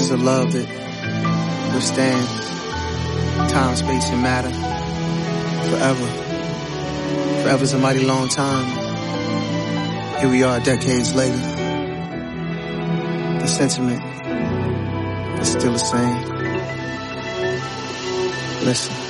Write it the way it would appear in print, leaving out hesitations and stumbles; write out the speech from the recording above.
is a love that withstands time, space, and matter forever. Forever's a mighty long time. Here we are decades later. The sentiment is still the same. Listen.